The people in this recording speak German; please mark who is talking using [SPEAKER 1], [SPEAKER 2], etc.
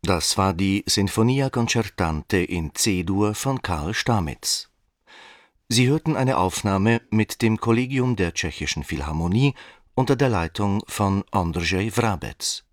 [SPEAKER 1] Das war die Sinfonia Concertante in C-Dur von Karl Stamitz. Sie hörten eine Aufnahme mit dem Kollegium der Tschechischen Philharmonie unter der Leitung von Ondřej Vrabec